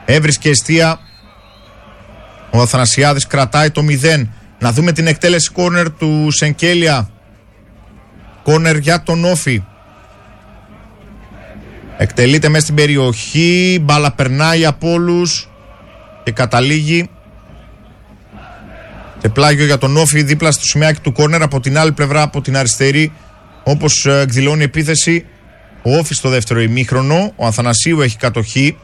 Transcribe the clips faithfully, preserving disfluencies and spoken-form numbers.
έβρισκε εστία. Ο Αθανασιάδης κρατάει το μηδέν. Να δούμε την εκτέλεση κόρνερ του Σενκέλια. Κόρνερ για τον Όφη. Εκτελείται μέσα στην περιοχή. Μπάλα περνάει από όλους και καταλήγει σε πλάγιο για τον Όφη, δίπλα στο σημαίακι του κόρνερ. Από την άλλη πλευρά, από την αριστερή, όπως εκδηλώνει επίθεση ο Όφη στο δεύτερο ημίχρονο. Ο Αθανασίου έχει κατοχή.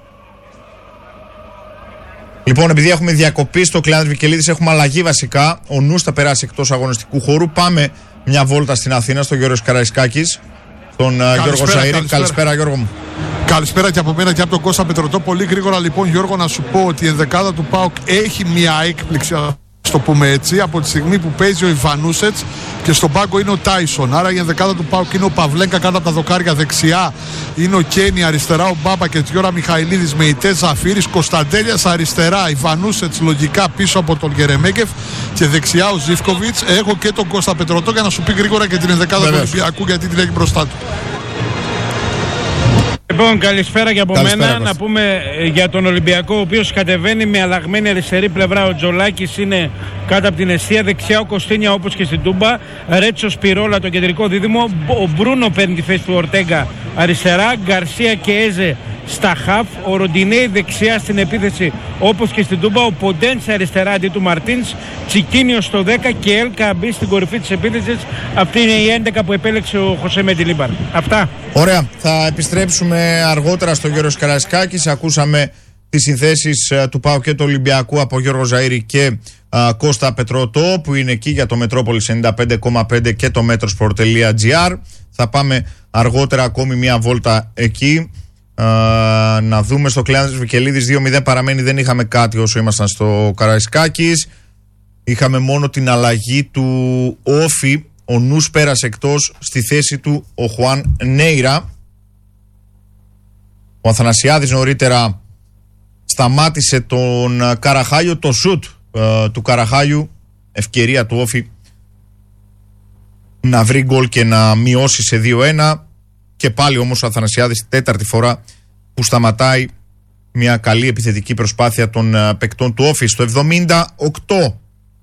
Λοιπόν, επειδή έχουμε διακοπή στο Κλεάνδρης Βικελίδης, έχουμε αλλαγή βασικά. Ο Νους θα περάσει εκτός αγωνιστικού χώρου. Πάμε μια βόλτα στην Αθήνα, στον Γιώργο Καραϊσκάκης, τον καλησπέρα, Γιώργο Ζαΐρη. Καλησπέρα. καλησπέρα Γιώργο μου. Καλησπέρα και από μένα και από τον Κώστα Πετρωτό. Πολύ γρήγορα λοιπόν, Γιώργο, να σου πω ότι η ενδεκάδα του ΠΑΟΚ έχει μια έκπληξη, ας το πούμε έτσι, από τη στιγμή που παίζει ο Ιβανούσετς και στον πάγκο είναι ο Τάισον. Άρα η ενδεκάδα του ΠΑΟΚ είναι ο Παυλέγκα κάτω από τα δοκάρια, δεξιά είναι ο Κένι, αριστερά ο Μπάμπα και Τιόρα Μιχαηλίδης με ητές Ζαφύρης, Κωνσταντέλιας αριστερά, Ιβανούσετς λογικά πίσω από τον Γερεμέγκεφ και δεξιά ο Ζίβκοβιτς. Έχω και τον Κώστα Πετρωτό για να σου πει γρήγορα και την ενδεκάδα του Ολυμπιακού, γιατί την έχει μπροστά του. Λοιπόν, καλησπέρα και από καλησπέρα, μένα. Να πούμε για τον Ολυμπιακό, ο οποίος κατεβαίνει με αλλαγμένη αριστερή πλευρά. Ο Τζολάκης είναι κάτω από την εστία, δεξιά ο Κωστίνια όπως και στην Τούμπα. Ρέτσο Σπυρόλα το κεντρικό δίδυμο. Ο Μπρούνο παίρνει τη θέση του Ορτέγκα αριστερά. Γκαρσία και Έζε στα χαφ. Ο Ροντινέη δεξιά στην επίθεση όπως και στην Τούμπα. Ο Ποντένς αριστερά αντί του Μαρτίνς. Τσικίνιο στο δέκα και Έλκα μπει στην κορυφή της επίθεσης. Αυτή είναι η έντεκα που επέλεξε ο Χωσέ Μεντιλίμπαρ. Αυτά. Ωραία. Θα επιστρέψουμε αργότερα στο Γιώργο Καραϊσκάκης. Ακούσαμε τις συνθέσεις uh, του ΠΑΟΚ και του Ολυμπιακού από Γιώργο Ζαΐρη και uh, Κώστα Πετρωτό, που είναι εκεί για το Μετρόπολης ενενήντα πέντε κόμμα πέντε και το metrosport τελεία τζι άρ. Θα πάμε αργότερα ακόμη μία βόλτα εκεί. Uh, να δούμε στο Κλεάνδρης Βικελίδης δύο μηδέν παραμένει. Δεν είχαμε κάτι όσο ήμασταν στο Καραϊσκάκης. Είχαμε μόνο την αλλαγή του Όφη. Ο Νους πέρασε εκτός, στη θέση του ο Χουάν Νέιρα. Ο Αθανασιάδης νωρίτερα σταμάτησε τον Καραχάγιο. Το σουτ ε, του Καραχάγιου, ευκαιρία του Όφη να βρει γκολ και να μειώσει σε δύο ένα. Και πάλι όμως ο Αθανασιάδης, τέταρτη φορά που σταματάει μια καλή επιθετική προσπάθεια των ε, παικτών του Όφη. Στο εβδομήντα οκτώ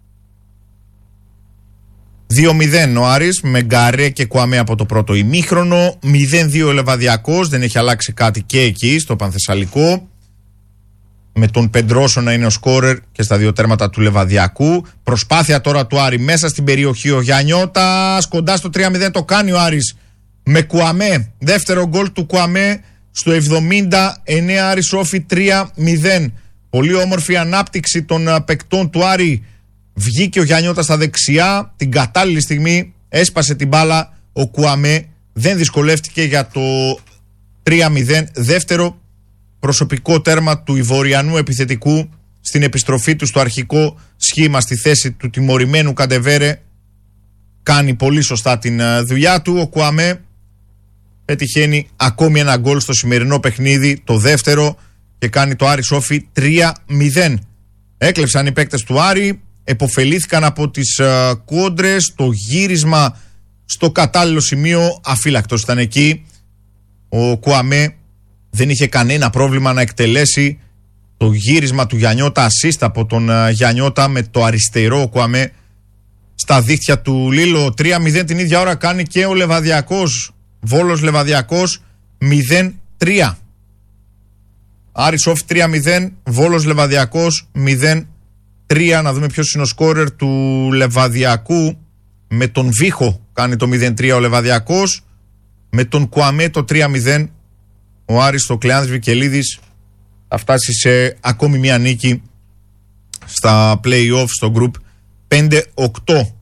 δύο μηδέν ο Άρης με Γκαρέ και Κουαμέ από το πρώτο ημίχρονο. μηδέν δύο ο Λεβαδιακός, δεν έχει αλλάξει κάτι και εκεί στο Πανθεσσαλικό, με τον Πεντρόσο να είναι ο σκόρερ και στα δύο τέρματα του Λεβαδιακού. Προσπάθεια τώρα του Άρη μέσα στην περιοχή. Ο Γιαννιώτας κοντά στο τρία μηδέν, το κάνει ο Άρης με Κουαμέ. Δεύτερο γκολ του Κουαμέ στο εβδομήντα εννέα. Άρης Όφη τρία μηδέν. Πολύ όμορφη ανάπτυξη των παικτών του Άρη. Βγήκε ο Γιαννιώτας στα δεξιά, την κατάλληλη στιγμή έσπασε την μπάλα ο Κουαμέ, δεν δυσκολεύτηκε για το τρία μηδέν. Δεύτερο προσωπικό τέρμα του Ιβοριανού επιθετικού στην επιστροφή του στο αρχικό σχήμα, στη θέση του τιμωρημένου Καντεβέρε. Κάνει πολύ σωστά την δουλειά του. Ο Κουαμέ πετυχαίνει ακόμη ένα γκολ στο σημερινό παιχνίδι, το δεύτερο, και κάνει το Άρης Όφη τρία μηδέν. Έκλεψαν οι παίκτες του Άρη, εποφελήθηκαν από τις uh, κόντρες, το γύρισμα στο κατάλληλο σημείο, αφύλακτος ήταν εκεί. Ο Κουαμέ δεν είχε κανένα πρόβλημα να εκτελέσει το γύρισμα του Γιαννιώτα, assist από τον uh, Γιαννιώτα με το αριστερό. Ο Κουαμέ στα δίχτυα του Λίλο. Τρία μηδέν την ίδια ώρα κάνει και ο Λεβαδιακός. Βόλος Λεβαδιακός μηδέν τρία. Άρης Όφη τρία μηδέν, Βόλος Λεβαδιακός μηδέν τρία. Να δούμε ποιος είναι ο σκόρερ του Λεβαδιακού. Με τον Βίχο κάνει το μηδέν τρία ο Λεβαδιακός. Με τον Κουαμέ το τρία μηδέν ο Άρης στο Κλεάνδρης Βικελίδης θα φτάσει σε ακόμη μια νίκη στα play-off στο group πέντε οκτώ.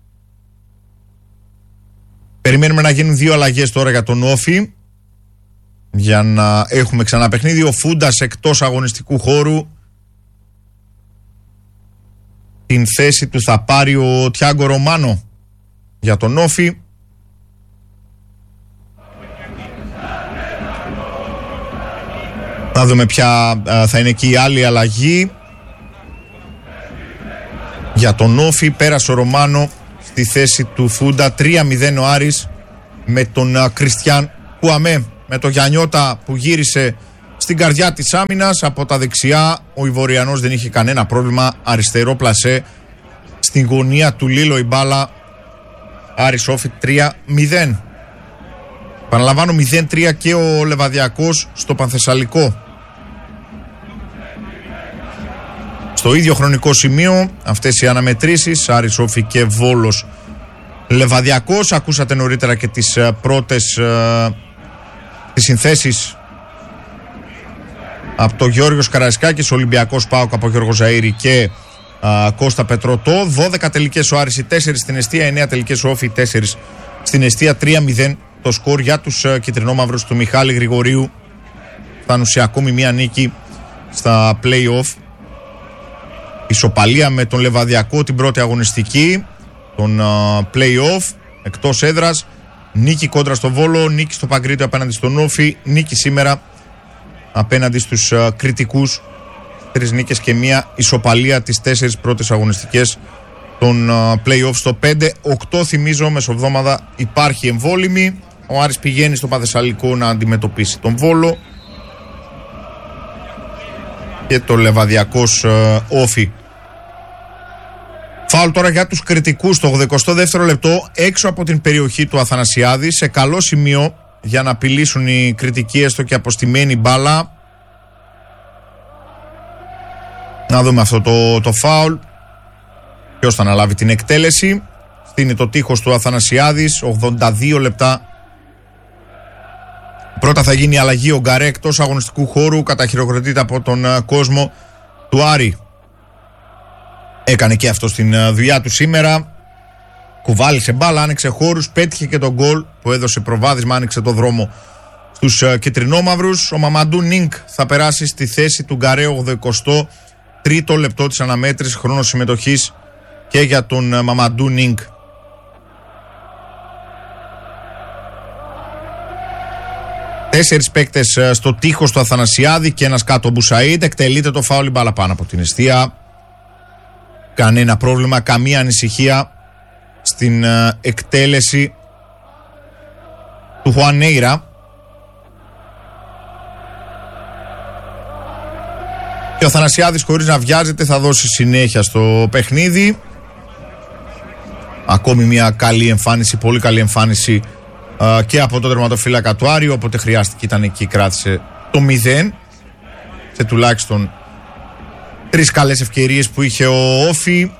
Περιμένουμε να γίνουν δύο αλλαγές τώρα για τον Όφη για να έχουμε ξανά παιχνίδι. Ο Φούντας εκτός αγωνιστικού χώρου. Την θέση του θα πάρει ο Τιάγκο Ρωμάνο για τον Όφη. Να δούμε ποια θα είναι εκεί η άλλη αλλαγή για τον Όφη. Πέρασε ο Ρωμάνο στη θέση του Φούντα. Τρία μηδέν ο Άρης με τον Κριστιαν Κουαμέ, με τον Γιαννιώτα που γύρισε στην καρδιά της άμυνας. Από τα δεξιά ο Ηβοριανός δεν είχε κανένα πρόβλημα. Αριστερό πλασέ στην γωνία του Λίλο η μπάλα. Άρης Όφη τρία μηδέν. Παραλαμβάνω μηδέν τρία και ο Λεβαδιακός στο Πανθεσσαλικό. Στο ίδιο χρονικό σημείο αυτές οι αναμετρήσεις, Άρης Όφη και Βόλος Λεβαδιακός. Ακούσατε νωρίτερα και τις πρώτες ε, τις συνθέσεις από το Γιώργος Καραϊσκάκης, Ολυμπιακός ΠΑΟΚ από Γιώργο Ζαΐρη και α, Κώστα Πετρωτό. δώδεκα τελικές ο Άρης, τέσσερα στην εστία, εννέα τελικές ο Όφη, τέσσερα στην εστία. Τρία μηδέν το σκορ για τους uh, κυτρινόμαυρους του Μιχάλη Γρηγορίου. Φτάνουν σε ακόμη μία νίκη στα play-off. Ισοπαλία με τον Λεβαδιακό την πρώτη αγωνιστική, τον uh, play-off εκτός έδρας. Νίκη κόντρα στο Βόλο, νίκη στο Παγκρίτιο απέναντι στον Όφη, νίκη σήμερα απέναντι στους uh, κριτικούς. Τρεις νίκες και μία ισοπαλία τις τέσσερις πρώτες αγωνιστικές των uh, play-off. Στο πέντε οκτώ θυμίζω μεσοβδόμαδα υπάρχει εμβόλυμη. Ο Άρης πηγαίνει στο Πανθεσσαλικό να αντιμετωπίσει τον Βόλο και το Λεβαδιακός uh, Όφη. Φάουλ τώρα για τους κριτικούς στο ογδοηκοστό δεύτερο λεπτό έξω από την περιοχή του Αθανασιάδη, σε καλό σημείο για να απειλήσουν οι κριτικοί έστω και αποστημένη μπάλα. Να δούμε αυτό το, το φάουλ. Ποιος θα αναλάβει την εκτέλεση? Στείνει το τείχος του Αθανασιάδης. ογδόντα δύο λεπτά. Πρώτα θα γίνει η αλλαγή. Ο Γκαρέ εκτός αγωνιστικού χώρου καταχειροκροτείται από τον uh, κόσμο του Άρη. Έκανε και αυτό στην uh, δουλειά του σήμερα. Κουβάλισε μπάλα, άνοιξε χώρους, πέτυχε και τον γκολ που έδωσε προβάδισμα, άνοιξε το δρόμο στους uh, κυτρινόμαυρους. Ο Μαμαντού Νίνκ θα περάσει στη θέση του Γκαρέ. ογδοηκοστό τρίτο λεπτό της αναμέτρησης, χρόνο συμμετοχής και για τον uh, Μαμαντού Νίνκ. Τέσσερις παίκτες uh, στο τείχος του Αθανασιάδη και ένας κάτω Μπουσαΐντ. Εκτελείται το φάουλ, μπάλα πάνω από την εστία. Κανένα πρόβλημα, καμία ανησυχία στην uh, εκτέλεση του Χουανέιρα. Και ο Αθανασιάδης χωρίς να βιάζεται θα δώσει συνέχεια στο παιχνίδι. Ακόμη μια καλή εμφάνιση, πολύ καλή εμφάνιση uh, και από τον τερματοφύλακα του Άρη. Όποτε χρειάστηκε ήταν εκεί, κράτησε το μηδέν σε τουλάχιστον τρεις καλές ευκαιρίες που είχε ο Όφη.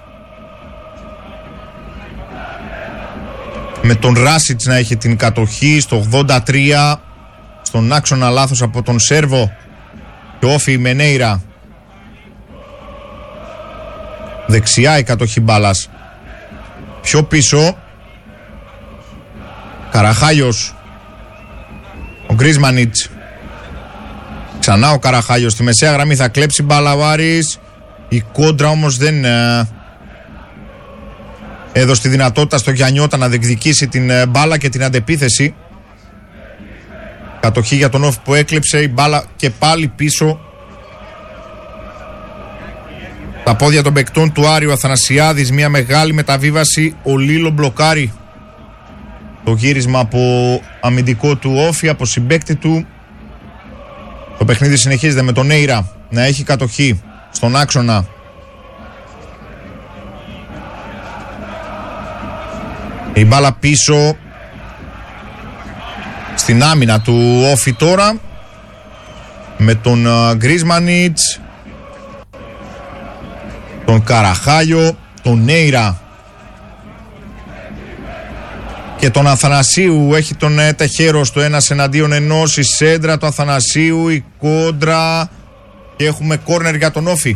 Με τον Ράσιτς να έχει την κατοχή στο ογδόντα τρία. Στον άξονα λάθος από τον Σέρβο και ο Όφη Μενέιρα. Δεξιά η κατοχή μπάλας. Πιο πίσω Καραχάγιος. Ο Γκρίσμανιτς. Ξανά ο Καραχάγιος στη μεσαία γραμμή, θα κλέψει μπάλα ο Άρης. Η κόντρα όμως δεν ε, έδωσε τη δυνατότητα στο Γιαννιώτα να διεκδικήσει την ε, μπάλα και την αντεπίθεση. Κατοχή για τον Όφη που έκλεψε, η μπάλα και πάλι πίσω. Τα πόδια των παικτών του Άρη, ο Αθανασιάδης, μια μεγάλη μεταβίβαση, ο Λίλο μπλοκάρει το γύρισμα από αμυντικό του Όφη, από συμπαίκτη του. Το παιχνίδι συνεχίζεται με τον Νέιρα να έχει κατοχή στον άξονα. Η μπάλα πίσω στην άμυνα του Όφη τώρα με τον Γκρίσμανιτς, τον Καραχάγιο, τον Νέιρα και τον Αθανασίου. Έχει τον Τεχέρο στο ένας εναντίον ενός. Η σέντρα του Αθανασίου, η κόντρα και έχουμε κόρνερ για τον Όφη.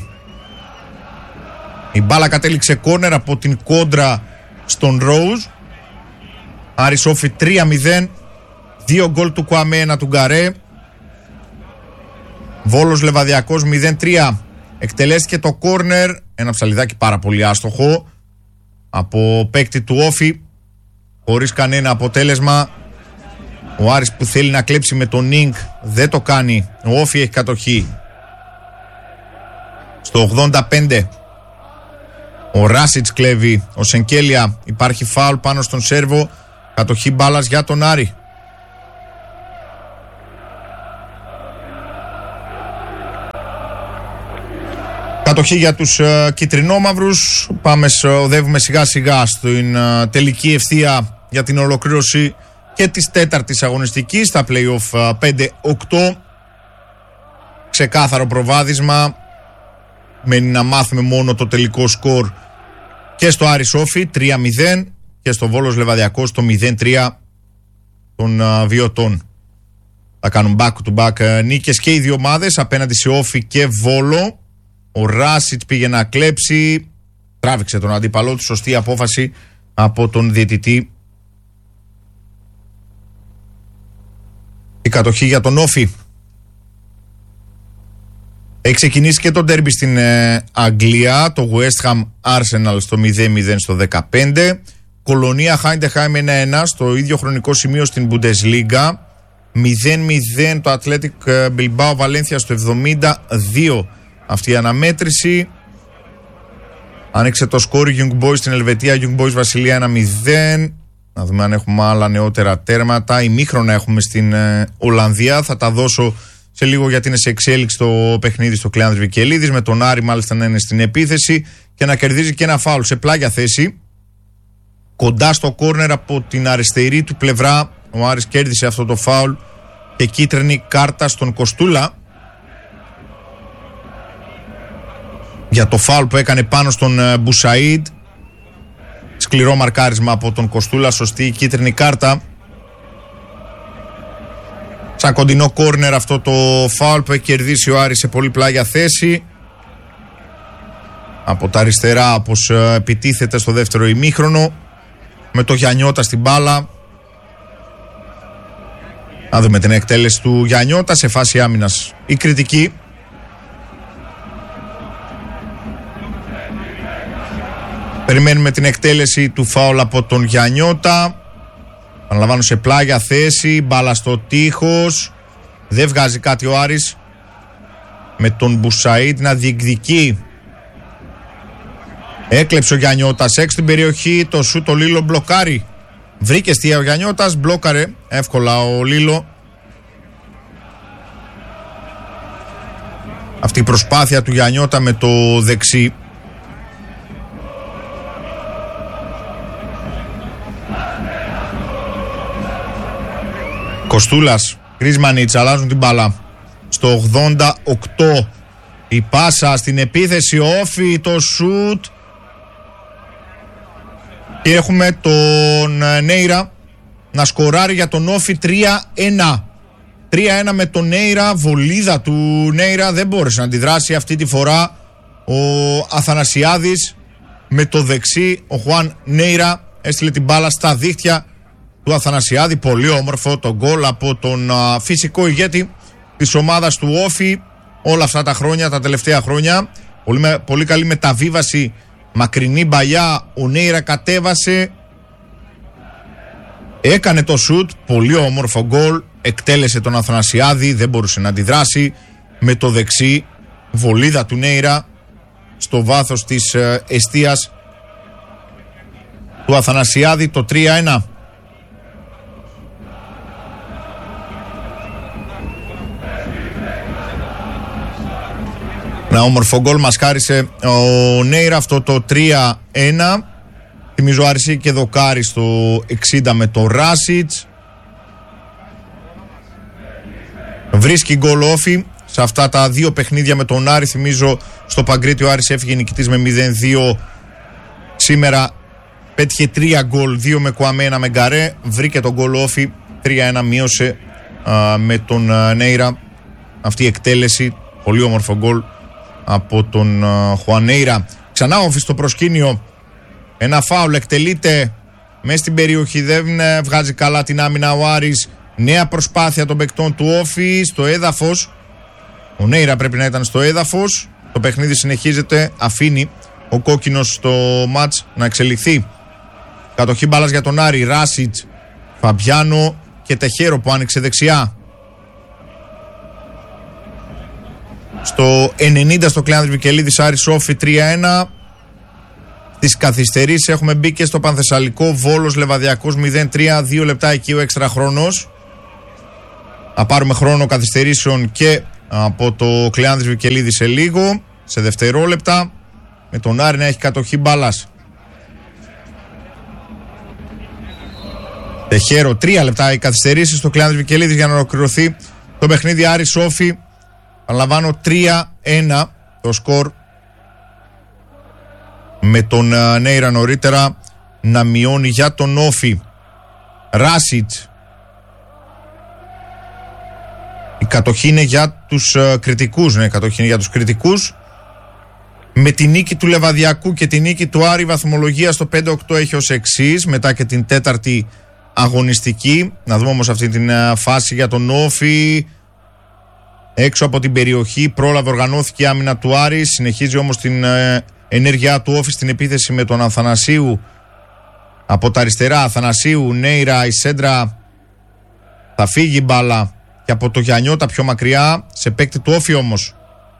Η μπάλα κατέληξε κόρνερ από την κόντρα στον Ρόουζ. Άρης Όφη τρία μηδέν. Δύο γκολ του Κουαμέ, ένα του Γκαρέ. Βόλος Λεβαδιακός μηδέν τρία. Εκτελέστηκε το κόρνερ, ένα ψαλιδάκι πάρα πολύ άστοχο από παίκτη του Όφη, χωρίς κανένα αποτέλεσμα. Ο Άρης που θέλει να κλέψει με τον Νίνκ δεν το κάνει. Ο Όφη έχει κατοχή. Στο ογδόντα πέντε ο Ράσιτς κλέβει. Ο Σενκέλια, υπάρχει φάουλ πάνω στον Σέρβο. Κατοχή μπάλας για τον Άρη. Κατοχή για τους uh, κυτρινόμαυρους. Πάμε, οδεύουμε σιγά σιγά στην uh, τελική ευθεία για την ολοκλήρωση και της τέταρτης αγωνιστικής στα play-off uh, πέντε οκτώ. Ξεκάθαρο προβάδισμα. Μένει να μάθουμε μόνο το τελικό σκορ και στο Άρης Όφη τρία μηδέν και στο Βόλος Λεβαδιακός το μηδέν τρία των uh, βιωτών. Θα κάνουν back to back uh, νίκες και οι δύο ομάδες απέναντι σε Όφη και Βόλο. Ο Ράσιτς πήγε να κλέψει, τράβηξε τον αντίπαλό του, σωστή απόφαση από τον διαιτητή. Η κατοχή για τον Όφη. Έχει ξεκινήσει και το ντέρμπι στην ε, Αγγλία, το West Ham Arsenal στο μηδέν μηδέν στο δεκαπέντε. Κολονία Heidenheim ένα ένα στο ίδιο χρονικό σημείο στην Bundesliga. μηδέν μηδέν το Athletic Bilbao Valencia στο εβδομήντα δύο. Αυτή η αναμέτρηση. Άνοιξε το σκόρ Young Boys στην Ελβετία, Young Boys Βασιλεία ένα μηδέν. Να δούμε αν έχουμε άλλα νεότερα τέρματα. Ημίχρονα έχουμε στην ε, Ολλανδία. Θα τα δώσω σε λίγο γιατί είναι σε εξέλιξη το παιχνίδι στο Κλεάνδρης Βικελίδης. Με τον Άρη μάλιστα να είναι στην επίθεση και να κερδίζει και ένα φάουλ σε πλάγια θέση. Κοντά στο κόρνερ από την αριστερή του πλευρά. Ο Άρης κέρδισε αυτό το φάουλ και κίτρινη κάρτα στον Κοστούλα για το φάουλ που έκανε πάνω στον Μπουσαΐντ. Σκληρό μαρκάρισμα από τον Κοστούλα, σωστή κίτρινη κάρτα. Σαν κοντινό κόρνερ αυτό το φάουλ που έχει κερδίσει ο Άρης σε πολύ πλάγια θέση. Από τα αριστερά όπως επιτίθεται στο δεύτερο ημίχρονο με το Γιαννιώτα στην μπάλα. Να δούμε την εκτέλεση του Γιαννιώτα σε φάση άμυνας. Η κριτική. Περιμένουμε την εκτέλεση του φάουλ από τον Γιαννιώτα. Αναλαμβάνω σε πλάγια θέση. Μπάλα στο τείχος. Δεν βγάζει κάτι ο Άρης. Με τον Μπουσαΐντ να διεκδικεί. Έκλεψε ο Γιαννιώτας έξω την περιοχή. Το σου το Λίλο μπλοκάρει. Βρήκε στία ο Γιαννιώτας. Μπλόκαρε εύκολα ο Λίλο. Αυτή η προσπάθεια του Γιαννιώτα με το δεξί. Κοστούλας, Γκρίσμανιτς αλλάζουν την μπάλα. Στο ογδόντα οκτώ η πάσα στην επίθεση, Όφη, το σουτ. Και έχουμε τον Νέιρα να σκοράρει για τον Όφη τρία ένα. τρία ένα με τον Νέιρα, βολίδα του Νέιρα, δεν μπόρεσε να αντιδράσει αυτή τη φορά ο Αθανασιάδης με το δεξί. Ο Χουάν Νέιρα έστειλε την μπάλα στα δίχτυα του Αθανασιάδη. Πολύ όμορφο το γκολ από τον α, φυσικό ηγέτη της ομάδας του Όφη όλα αυτά τα χρόνια, τα τελευταία χρόνια. Πολύ, με, πολύ καλή μεταβίβαση, μακρινή μπαλιά, ο Νέιρα κατέβασε, έκανε το σουτ, πολύ όμορφο γκολ, εκτέλεσε τον Αθανασιάδη, δεν μπορούσε να αντιδράσει με το δεξί, βολίδα του Νέιρα στο βάθος της ε, εστίας του Αθανασιάδη, το τρία ένα. Ένα όμορφο γκολ μας χάρισε ο Νέιρα, αυτό το τρία ένα. Θυμίζω Άρης και δοκάρι στο εξήντα με το Ράσιτς. Βρίσκει γκολ Όφη σε αυτά τα δύο παιχνίδια με τον Άρη. Θυμίζω στο Παγκρίτιο ο Άρης έφυγε νικητής με μηδέν δύο. Σήμερα πέτυχε τρία γκολ, δύο με Κουαμέ, ένα με Γκαρέ. Βρήκε τον γκολ Όφη, τρία ένα μείωσε α, με τον α, Νέιρα. Αυτή η εκτέλεση, πολύ όμορφο γκολ από τον Χουανέιρα. Ξανά Όφη στο προσκήνιο. Ένα φάουλ εκτελείται μέσα στην περιοχή. Δεν βγάζει καλά την άμυνα ο Άρης. Νέα προσπάθεια των παικτών του Όφη στο έδαφος. Ο Νέιρα πρέπει να ήταν στο έδαφος. Το παιχνίδι συνεχίζεται. Αφήνει ο κόκκινος στο μάτς να εξελιχθεί. Κατοχή μπάλας για τον Άρη. Ράσιτς, Φαμπιάνο και Τεχέρο που άνοιξε δεξιά. Στο ενενήντα στο Κλεάνδρης Βικελίδης, Άρης Όφη τρία ένα. Στις καθυστερήσεις έχουμε μπει και στο Πανθεσσαλικό, Βόλος Λεβαδιακός μηδέν τρία, δύο λεπτά εκεί ο έξτρα χρόνος. Θα πάρουμε χρόνο καθυστερήσεων και από το Κλεάνδρης Βικελίδη σε λίγο. σε δευτερόλεπτα, με τον Άρη να έχει κατοχή μπάλας. Τεχέρο, τρία λεπτά οι καθυστερήσεις στο Κλεάνδρης Βικελίδης για να ολοκληρωθεί το παιχνίδι. Άρη Σόφι, παραλαμβάνω, τρία ένα το σκορ, με τον uh, Νέιρα νωρίτερα να μειώνει για τον Όφι. Ράσιτς, η κατοχή είναι για τους uh, κριτικούς, ναι, η κατοχή είναι για τους κριτικούς. Με τη νίκη του Λεβαδιακού και τη νίκη του Άρη, η βαθμολογία στο πέντε οκτώ έχει ως εξής, μετά και την τέταρτη αγωνιστική. Να δούμε όμως αυτή την uh, φάση για τον Όφι. Έξω από την περιοχή πρόλαβε, οργανώθηκε η άμυνα του Άρη, συνεχίζει όμως την uh, ενέργειά του Όφι στην επίθεση με τον Αθανασίου από τα αριστερά. Αθανασίου, Νέιρα, η σέντρα, θα φύγει μπάλα και από το Γιαννιώτα πιο μακριά, σε παίκτη του Όφι όμως.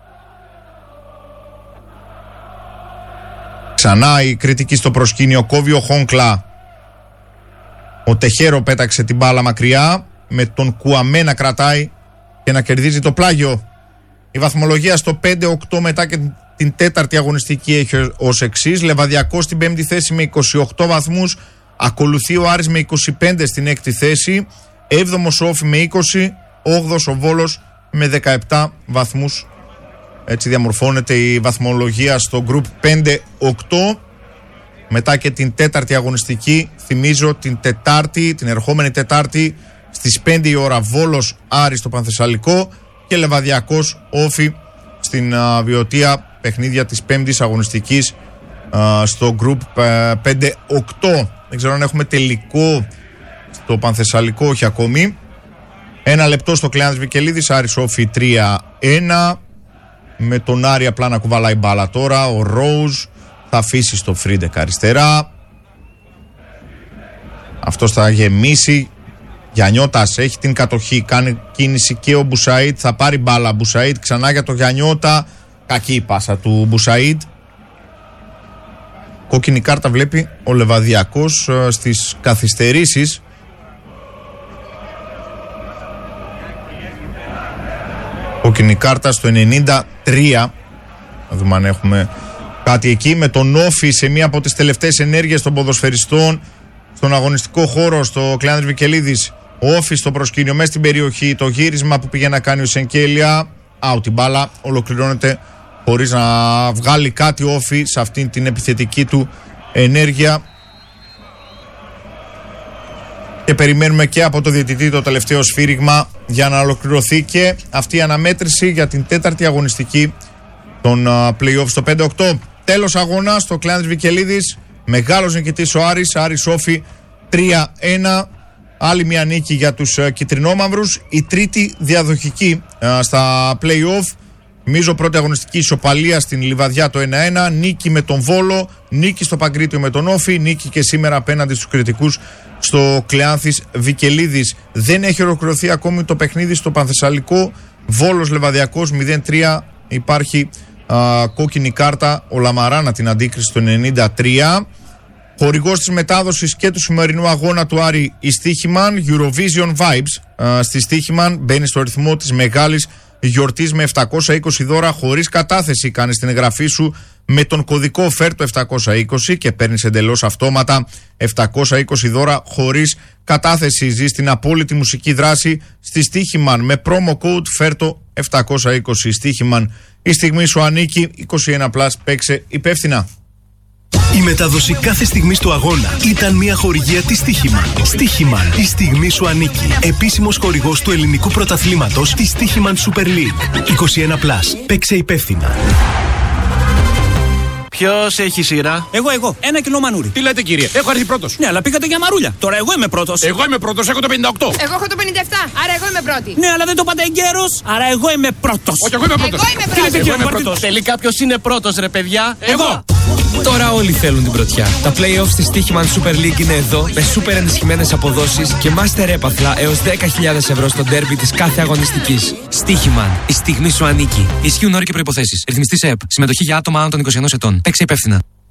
Ξανά η κριτική στο προσκήνιο, κόβει ο Χόγκλα. Ο Τεχέρο πέταξε την μπάλα μακριά, με τον Κουαμέ να κρατάει και να κερδίζει το πλάγιο. Η βαθμολογία στο πέντε οκτώ μετά και την τέταρτη αγωνιστική έχει ως εξής. Λεβαδιακός στην πέμπτη θέση με είκοσι οκτώ βαθμούς. Ακολουθεί ο Άρης με είκοσι πέντε στην έκτη θέση. Έβδομος ο Όφι με είκοσι. Όγδος ο Βόλος με δεκαεπτά βαθμούς. Έτσι διαμορφώνεται η βαθμολογία στο group πέντε οκτώ. Μετά και την τέταρτη αγωνιστική, θυμίζω την Τετάρτη, την ερχόμενη Τετάρτη στις πέντε η ώρα, Βόλος Άρης στο Πανθεσσαλικό και Λεβαδιακός Όφι στην uh, Βιωτία, παιχνίδια της πέμπτης αγωνιστικής uh, στο group uh, πέντε οκτώ. Δεν ξέρω αν έχουμε τελικό στο Πανθεσσαλικό, όχι ακόμη. Ένα λεπτό στο Κλεάνδρης Βικελίδης, Άρης Όφι τρία ένα. Με τον Άρη απλά να κουβαλάει μπάλα τώρα. Ο Ρόουζ θα αφήσει στο Φρίντεκ αριστερά. Αυτός θα γεμίσει. Γιαννιώτας έχει την κατοχή, κάνει κίνηση και ο Μπουσαΐτ, θα πάρει μπάλα. Μπουσαΐτ ξανά για το Γιαννιώτα. Κακή η πάσα του Μπουσαΐτ. Κόκκινη κάρτα βλέπει ο Λεβαδιακός στις καθυστερήσεις. Κόκκινη κάρτα στο ενενήντα τρία. Να δούμε αν έχουμε κάτι εκεί. Με τον Όφι σε μία από τις τελευταίες ενέργειες των ποδοσφαιριστών στον αγωνιστικό χώρο στο Κλεάνδρης Βικελίδης. Ο Όφι στο προσκήνιο μέσα στην περιοχή. Το γύρισμα που πήγε να κάνει ο Σενκέλια. Άουτ η μπάλα. Ολοκληρώνεται χωρίς να βγάλει κάτι ο Όφι σε αυτήν την επιθετική του ενέργεια. Και περιμένουμε και από το διαιτητή το τελευταίο σφύριγμα για να ολοκληρωθεί και αυτή η αναμέτρηση για την τέταρτη αγωνιστική των uh, play-off στο πέντε οκτώ. Τέλος αγώνα στο Κλεάνδρης Βικελίδης. Μεγάλος νικητής ο Άρης. Άρης Όφι τρία ένα. Άλλη μια νίκη για τους uh, κιτρινόμαυρους. Η τρίτη διαδοχική uh, στα play-off. Νομίζω πρώτη αγωνιστική ισοπαλία στην Λιβαδιά το ένα ένα. Νίκη με τον Βόλο. Νίκη στο Παγκρίτιο με τον Όφι. Νίκη και σήμερα απέναντι στους κριτικούς στο Κλεάνθης Βικελίδης. Δεν έχει ολοκληρωθεί ακόμη το παιχνίδι στο Πανθεσσαλικό. Βόλος Λεβαδιακός μηδέν τρία. Υπάρχει α, κόκκινη κάρτα. Ο Λαμαράνα την αντίκριση στο ενενήντα τρία. Χορηγός της μετάδοσης και του σημερινού αγώνα του Άρη η Στίχημαν. Eurovision Vibes α, στη Στίχημαν. Μπαίνει στο ρυθμό της μεγάλης γιορτής με επτακόσια είκοσι δώρα χωρίς κατάθεση. Κάνεις την εγγραφή σου με τον κωδικό ΦΕΡΤΟ επτακόσια είκοσι και παίρνεις εντελώς αυτόματα επτακόσια είκοσι δώρα χωρίς κατάθεση. Ζεις την απόλυτη μουσική δράση στη Στίχημαν με promo code ΦΕΡΤΟ επτακόσια είκοσι. Στίχημαν, η στιγμή σου ανήκει. είκοσι ένα πλας, παίξε υπεύθυνα. Η μετάδοση κάθε στιγμής του αγώνα ήταν μια χορηγία της Στίχημαν. Στίχημαν, η στιγμή σου ανήκει. Επίσημος χορηγός του ελληνικού πρωταθλήματος της Στίχημαν Super League. είκοσι ένα πλας, παίξε υπεύθυνα. Ποιος έχει σειρά? Εγώ, εγώ. Ένα κιλό μανούρι. Τι λέτε, κύριε? Έχω έρθει πρώτος. Ναι, αλλά πήγατε για μαρούλια. Τώρα εγώ είμαι πρώτος. Εγώ είμαι πρώτος, έχω το πενήντα οκτώ. Εγώ έχω το πενήντα επτά, άρα εγώ είμαι πρώτη. Ναι, αλλά δεν το πάτε εγκαίρος, άρα εγώ είμαι πρώτος. Όχι, εγώ είμαι πρώτος. Εγώ είμαι πρώτος. Εγώ είμαι πρώτος. Τελικά ποιος είναι πρώτος, ρε παιδιά? Εγώ. Τώρα όλοι θέλουν την πρωτιά. Τα play-offs της Στίχημαν Super League είναι εδώ με super ενισχυμένες αποδόσεις και master έπαθλα έως δέκα χιλιάδες ευρώ στο ντέρμπι της κάθε αγωνιστικής. Στίχημαν, η στιγμή σου ανήκει. Ισχύουν όροι και προϋποθέσεις. Ρυθμιστής ΕΕΠ. Συμμετοχή για άτομα άνω των είκοσι ενός ετών. Παίξε υπεύθυνα.